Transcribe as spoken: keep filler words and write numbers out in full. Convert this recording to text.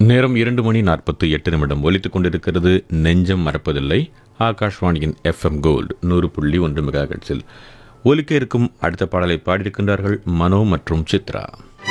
நேரம் இரண்டு மணி நாற்பத்தி எட்டு நிமிடம் ஒலித்துக் கொண்டிருக்கிறது. நெஞ்சம் மறப்பதில்லை. ஆகாஷ்வாணியின் எஃப்எம் கோல்டு நூறு புள்ளி ஒன்று மெகாஹெர்ட்ஸில் ஒலிக்க இருக்கும் அடுத்த பாடலை பாடியிருக்கின்றார்கள் மனோ மற்றும் சித்ரா.